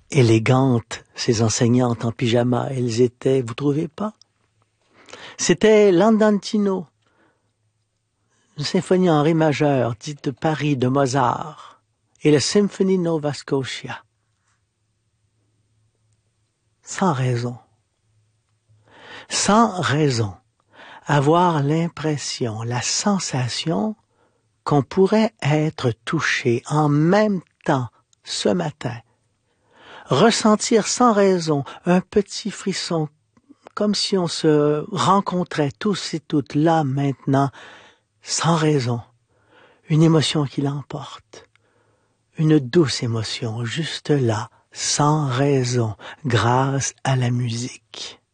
élégantes, ces enseignantes en pyjama, elles étaient, vous trouvez pas? C'était l'Andantino, une symphonie en ré majeur, dite de Paris, de Mozart, et la Symphonie Nova Scotia. Sans raison. Sans raison. Avoir l'impression, la sensation qu'on pourrait être touché en même temps ce matin. Ressentir sans raison un petit frisson, comme si on se rencontrait tous et toutes là maintenant, sans raison. Une émotion qui l'emporte. Une douce émotion, juste là, sans raison, grâce à la musique.